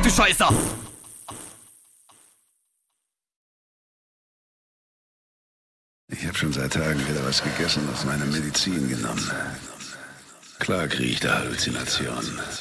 du Scheißer! Ich habe schon seit Tagen wieder was gegessen und meine Medizin genommen. Klar kriege ich da Halluzinationen.